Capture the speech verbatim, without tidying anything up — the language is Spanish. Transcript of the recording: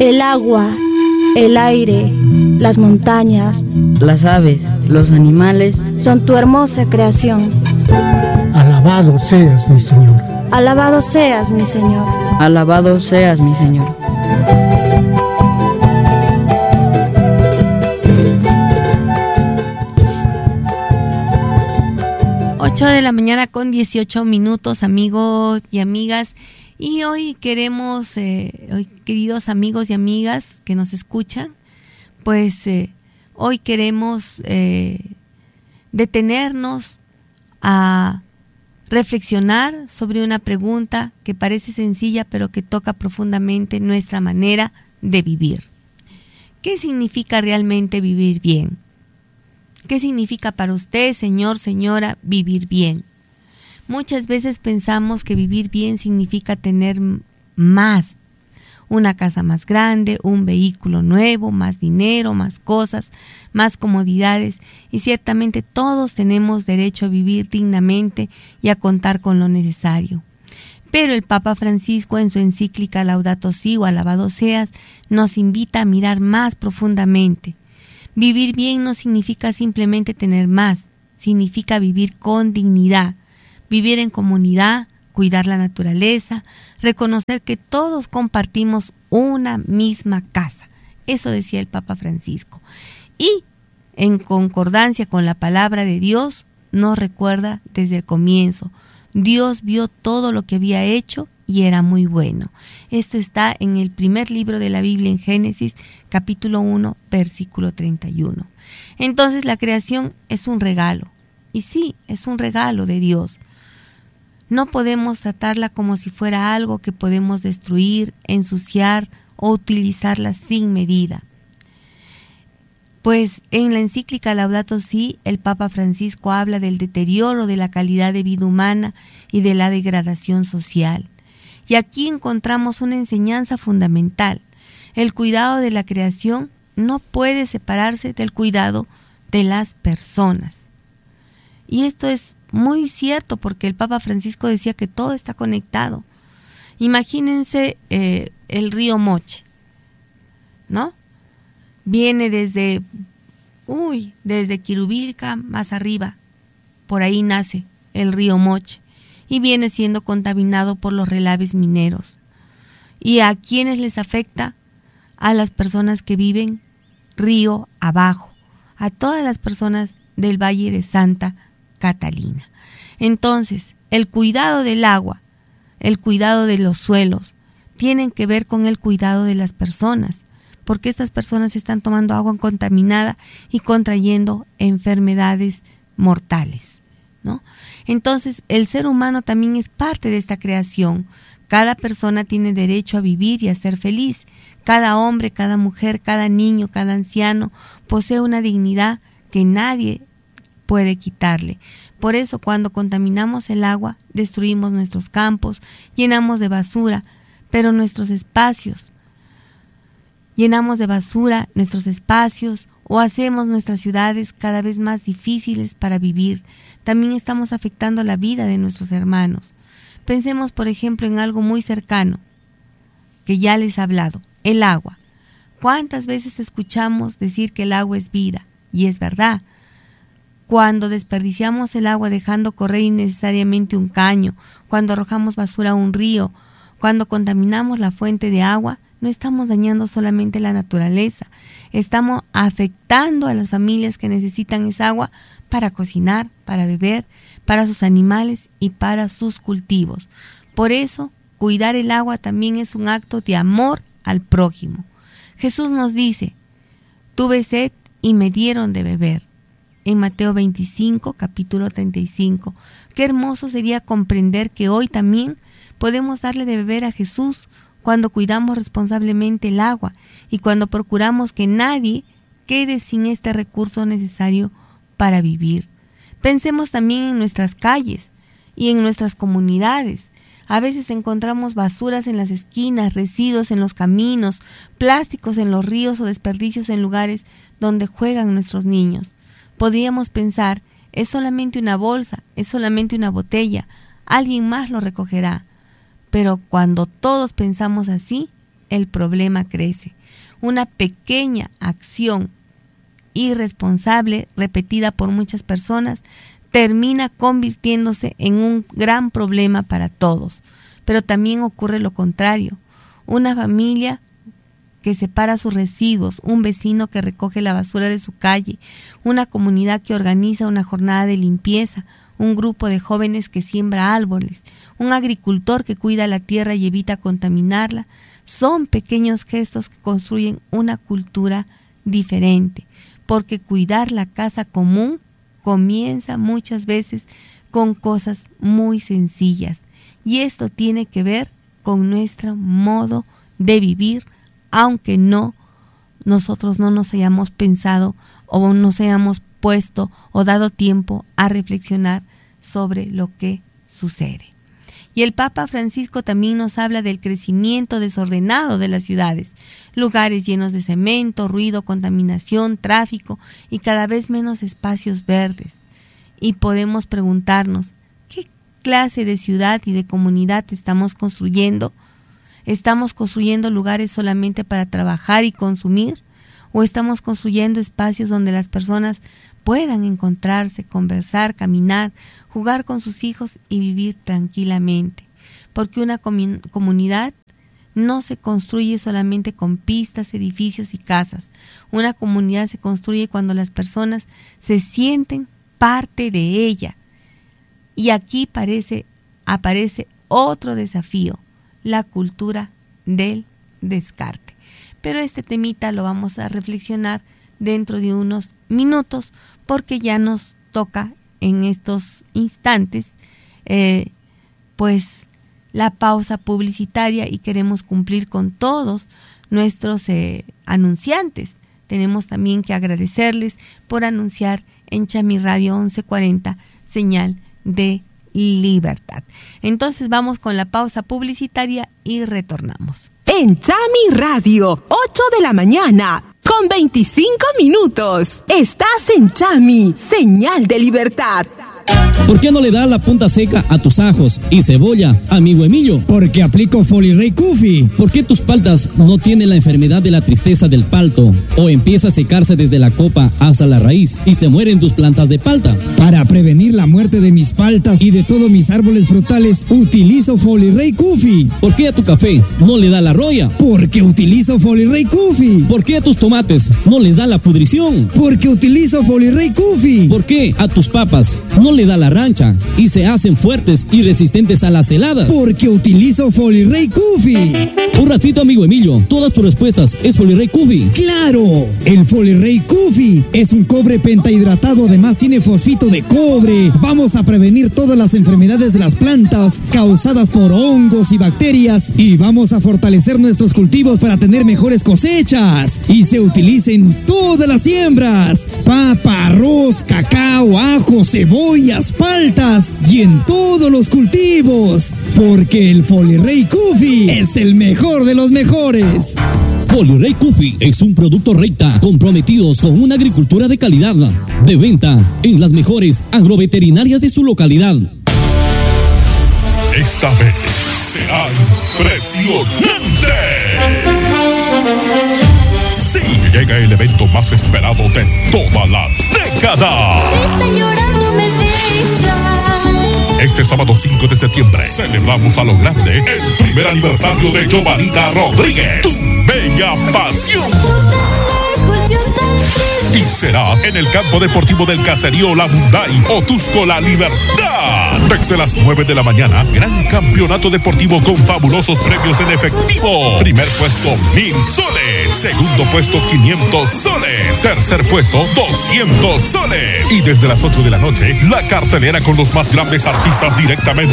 El agua, el aire, las montañas, las aves, los animales son tu hermosa creación. Alabado seas, mi Señor. Alabado seas, mi Señor. Alabado seas, mi Señor. ocho de la mañana con dieciocho minutos, amigos y amigas. Y hoy queremos, eh, hoy, queridos amigos y amigas que nos escuchan, pues eh, hoy queremos eh, detenernos a reflexionar sobre una pregunta que parece sencilla, pero que toca profundamente nuestra manera de vivir. ¿Qué significa realmente vivir bien? ¿Qué significa para usted, señor, señora, vivir bien? Muchas veces pensamos que vivir bien significa tener más, una casa más grande, un vehículo nuevo, más dinero, más cosas, más comodidades, y ciertamente todos tenemos derecho a vivir dignamente y a contar con lo necesario. Pero el Papa Francisco, en su encíclica Laudato Si o Alabado Seas, nos invita a mirar más profundamente. Vivir bien no significa simplemente tener más, significa vivir con dignidad. Vivir en comunidad, cuidar la naturaleza, reconocer que todos compartimos una misma casa. Eso decía el Papa Francisco. Y, en concordancia con la palabra de Dios, nos recuerda desde el comienzo. Dios vio todo lo que había hecho y era muy bueno. Esto está en el primer libro de la Biblia, en Génesis, capítulo uno, versículo treinta y uno. Entonces la creación es un regalo. Y sí, es un regalo de Dios. No podemos tratarla como si fuera algo que podemos destruir, ensuciar o utilizarla sin medida. Pues en la encíclica Laudato Si, el Papa Francisco habla del deterioro de la calidad de vida humana y de la degradación social. Y aquí encontramos una enseñanza fundamental. El cuidado de la creación no puede separarse del cuidado de las personas. Y esto es muy cierto, porque el Papa Francisco decía que todo está conectado. Imagínense eh, el río Moche, ¿no? Viene desde, uy, desde Quirubilca más arriba, por ahí nace el río Moche y viene siendo contaminado por los relaves mineros. ¿Y a quiénes les afecta? A las personas que viven río abajo, a todas las personas del Valle de Santa Catalina. Entonces, el cuidado del agua, el cuidado de los suelos, tienen que ver con el cuidado de las personas, porque estas personas están tomando agua contaminada y contrayendo enfermedades mortales, ¿no? Entonces, el ser humano también es parte de esta creación. Cada persona tiene derecho a vivir y a ser feliz. Cada hombre, cada mujer, cada niño, cada anciano posee una dignidad que nadie puede quitarle. Por eso, cuando contaminamos el agua, destruimos nuestros campos, llenamos de basura, pero nuestros espacios, llenamos de basura nuestros espacios o hacemos nuestras ciudades cada vez más difíciles para vivir. También estamos afectando la vida de nuestros hermanos. Pensemos, por ejemplo, en algo muy cercano, que ya les he hablado, el agua. ¿Cuántas veces escuchamos decir que el agua es vida? Y es verdad. Cuando desperdiciamos el agua dejando correr innecesariamente un caño, cuando arrojamos basura a un río, cuando contaminamos la fuente de agua, no estamos dañando solamente la naturaleza, estamos afectando a las familias que necesitan esa agua para cocinar, para beber, para sus animales y para sus cultivos. Por eso, cuidar el agua también es un acto de amor al prójimo. Jesús nos dice, tuve sed y me dieron de beber. En Mateo veinticinco, capítulo treinta y cinco. Qué hermoso sería comprender que hoy también podemos darle de beber a Jesús cuando cuidamos responsablemente el agua y cuando procuramos que nadie quede sin este recurso necesario para vivir. Pensemos también en nuestras calles y en nuestras comunidades. A veces encontramos basuras en las esquinas, residuos en los caminos, plásticos en los ríos o desperdicios en lugares donde juegan nuestros niños. Podríamos pensar, es solamente una bolsa, es solamente una botella, alguien más lo recogerá. Pero cuando todos pensamos así, el problema crece. Una pequeña acción irresponsable repetida por muchas personas termina convirtiéndose en un gran problema para todos. Pero también ocurre lo contrario. Una familia que separa sus residuos, un vecino que recoge la basura de su calle, una comunidad que organiza una jornada de limpieza, un grupo de jóvenes que siembra árboles, un agricultor que cuida la tierra y evita contaminarla, son pequeños gestos que construyen una cultura diferente, porque cuidar la casa común comienza muchas veces con cosas muy sencillas, y esto tiene que ver con nuestro modo de vivir, aunque no nosotros no nos hayamos pensado o nos hayamos puesto o dado tiempo a reflexionar sobre lo que sucede. Y el Papa Francisco también nos habla del crecimiento desordenado de las ciudades, lugares llenos de cemento, ruido, contaminación, tráfico y cada vez menos espacios verdes. Y podemos preguntarnos, ¿qué clase de ciudad y de comunidad estamos construyendo? ¿Estamos construyendo lugares solamente para trabajar y consumir? ¿O estamos construyendo espacios donde las personas puedan encontrarse, conversar, caminar, jugar con sus hijos y vivir tranquilamente? Porque una comun- comunidad no se construye solamente con pistas, edificios y casas. Una comunidad se construye cuando las personas se sienten parte de ella. Y aquí parece, aparece otro desafío, la cultura del descarte. Pero este temita lo vamos a reflexionar dentro de unos minutos, porque ya nos toca en estos instantes eh, pues la pausa publicitaria y queremos cumplir con todos nuestros eh, anunciantes. Tenemos también que agradecerles por anunciar en Chami Radio once cuarenta, señal de libertad. Entonces vamos con la pausa publicitaria y retornamos. En Chami Radio, ocho de la mañana, con veinticinco minutos. Estás en Chami, señal de libertad. ¿Por qué no le das la punta seca a tus ajos y cebolla, amigo Emilio? Porque aplico Folirey Kufi. ¿Por qué tus paltas no tienen la enfermedad de la tristeza del palto? ¿O empieza a secarse desde la copa hasta la raíz y se mueren tus plantas de palta? Para prevenir la muerte de mis paltas y de todos mis árboles frutales, utilizo Folirey Kufi. ¿Por qué a tu café no le da la roya? Porque utilizo Folirey Kufi. ¿Por qué a tus tomates no les da la pudrición? Porque utilizo Folirey Kufi. ¿Por qué a tus papas no le da la rancha y se hacen fuertes y resistentes a las heladas? Porque utilizo Folirey Kufi. Un ratito, amigo Emilio, todas tus respuestas es Folirey Kufi. ¡Claro! El Folirey Kufi es un cobre pentahidratado, además tiene fosfito de cobre. Vamos a prevenir todas las enfermedades de las plantas causadas por hongos y bacterias y vamos a fortalecer nuestros cultivos para tener mejores cosechas. Y se utiliza en todas las siembras: papa, arroz, cacao, ajo, cebollas, paltas y en todos los cultivos, porque el Folirey Kufi es el mejor de los mejores. Folirey Kufi es un producto recta, comprometidos con una agricultura de calidad, de venta en las mejores agroveterinarias de su localidad. Esta vez será impresionante. Sí, llega el evento más esperado de toda la década. Está llorando, me deja. Este sábado cinco de septiembre celebramos a lo grande el primer aniversario de Giovanita Rodríguez, Tu Bella Pasión. Y será en el campo deportivo del caserío La Munday, Otusco, La Libertad. Desde las nueve de la mañana, gran campeonato deportivo con fabulosos premios en efectivo. Primer puesto, mil soles. Segundo puesto, quinientos soles. Tercer puesto, doscientos soles. Y desde las ocho de la noche, la cartelera con los más grandes artistas directamente